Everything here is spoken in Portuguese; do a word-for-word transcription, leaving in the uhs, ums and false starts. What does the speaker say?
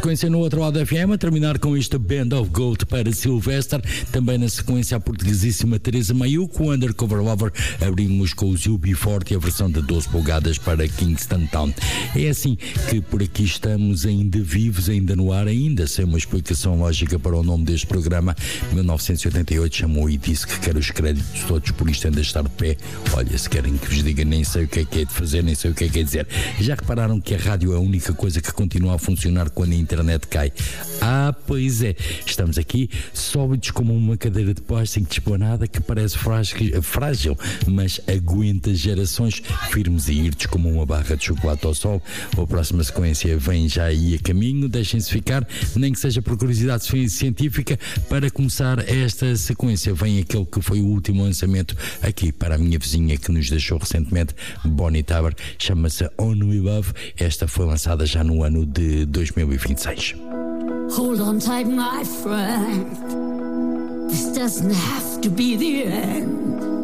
sequência no outro lado da F M, a terminar com este Band of Gold para Sylvester. Também na sequência a portuguesíssima Teresa Mayuko, Undercover Lover. Abrimos com os U B forty e a versão de doze polegadas para Kingston Town. É assim que por aqui estamos ainda vivos, ainda no ar, ainda sem uma explicação lógica para o nome deste programa. mil novecentos e oitenta e oito chamou e disse que quer os créditos todos, por isto ainda estar de pé. Olha, se querem que vos diga, nem sei o que é que é de fazer, nem sei o que é que é de dizer. Já repararam que a rádio é a única coisa que continua a funcionar quando a internet cai? Ah, pois é, estamos aqui sólidos como uma cadeira de plástico desbanada que parece frágil, frágil, mas aguenta gerações, firmes e irtes como uma barra de chocolate ao sol. A próxima sequência vem já aí a caminho, deixem-se ficar, nem que seja por curiosidade científica. Para começar esta sequência vem aquele que foi o último lançamento aqui para a minha vizinha que nos deixou recentemente, Bonnie Tyler, chama-se On We Love. Esta foi lançada já no ano de dois mil e vinte e seis. Hold on tight, my friend. This doesn't have to be the end.